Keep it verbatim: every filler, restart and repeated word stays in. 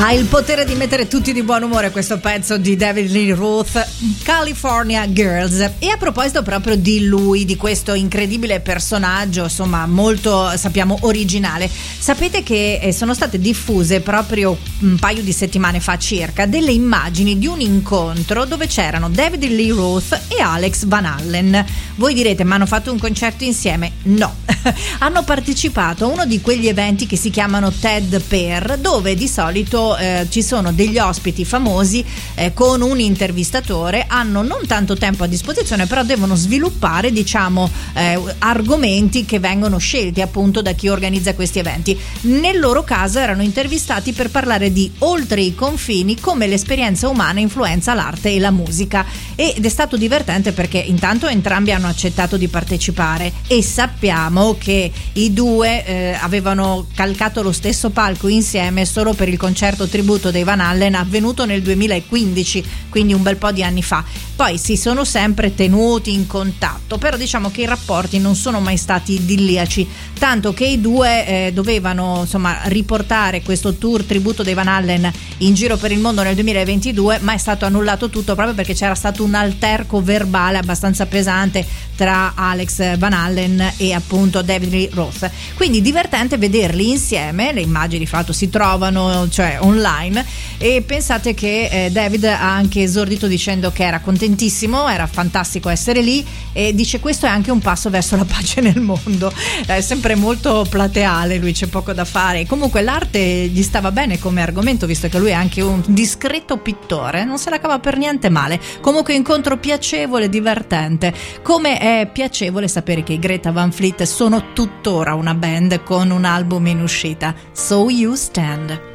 Ha il potere di mettere tutti di buon umore questo pezzo di David Lee Roth, California Girls. E a proposito proprio di lui, di questo incredibile personaggio, insomma molto, sappiamo, originale, sapete che sono state diffuse proprio un paio di settimane fa circa delle immagini di un incontro dove c'erano David Lee Roth e Alex Van Halen. Voi direte, ma hanno fatto un concerto insieme? No, hanno partecipato a uno di quegli eventi che si chiamano TED Pair, dove di solito Eh, ci sono degli ospiti famosi eh, con un intervistatore, hanno non tanto tempo a disposizione, però devono sviluppare, diciamo, eh, argomenti che vengono scelti appunto da chi organizza questi eventi. Nel loro caso erano intervistati per parlare di oltre i confini, come l'esperienza umana influenza l'arte e la musica, ed è stato divertente perché intanto entrambi hanno accettato di partecipare e sappiamo che i due eh, avevano calcato lo stesso palco insieme solo per il concerto tributo dei Van Halen avvenuto nel duemilaquindici, quindi un bel po' di anni fa. Poi si sono sempre tenuti in contatto, però diciamo che i rapporti non sono mai stati idilliaci, tanto che i due eh, dovevano insomma riportare questo tour tributo dei Van Halen in giro per il mondo nel duemilaventidue, ma è stato annullato tutto proprio perché c'era stato un alterco verbale abbastanza pesante tra Alex Van Halen e appunto David Lee Roth. Quindi divertente vederli insieme, le immagini fra l'altro si trovano, cioè online, e pensate che eh, David ha anche esordito dicendo che era contentissimo, era fantastico essere lì, e dice questo è anche un passo verso la pace nel mondo. È sempre molto plateale lui, c'è poco da fare. Comunque l'arte gli stava bene come argomento, visto che lui è anche un discreto pittore, non se la cava per niente male. Comunque incontro piacevole, divertente, come è piacevole sapere che i Greta Van Fleet sono tuttora una band con un album in uscita, So You Stand.